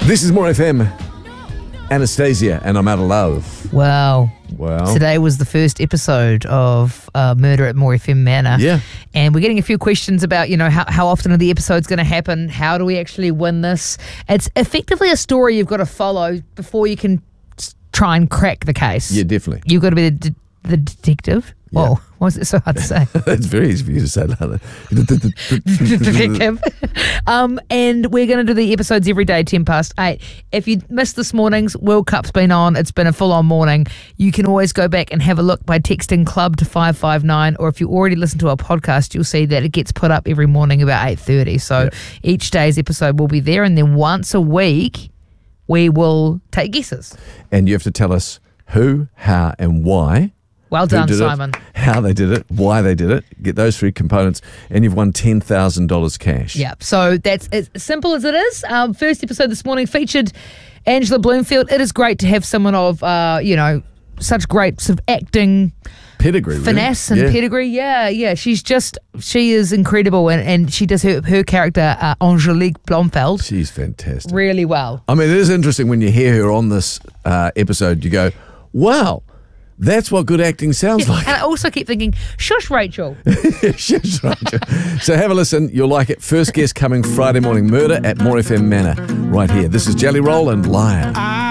This is More FM. Anastasia, and I'm out of love. Wow. Wow. Today was the first episode of Murder at More FM Manor. Yeah. And we're getting a few questions about, how often are the episodes going to happen? How do we actually win this? It's effectively a story you've got to follow before you can try and crack the case. Yeah, definitely. You've got to be the detective. Yeah. Whoa, why is it so hard to say? It's very easy for you to say that. Detective. And we're going to do the episodes every day, 8:10. If you missed this morning's, World Cup's been on. It's been a full-on morning. You can always go back and have a look by texting club to 559, or if you already listen to our podcast, you'll see that it gets put up every morning about 8:30. So each day's episode will be there, and then once a week, we will take guesses. And you have to tell us who, how, and why. Well done, Simon. How they did it, why they did it. Get those three components, and you've won $10,000 cash. Yeah, so that's as simple as it is. First episode this morning featured Angela Bloomfield. It is great to have someone of, such great sort of acting pedigree, finesse and pedigree. Yeah. She is incredible, and she does her character, Angelique Blomfeld. She's fantastic. Really well. I mean, it is interesting when you hear her on this episode, you go, wow. That's what good acting sounds like. And I also keep thinking, shush, Rachel. Shush, Rachel. So have a listen. You'll like it. First guest coming Friday morning. Murder at More FM Manor. Right here. This is Jelly Roll and Liar.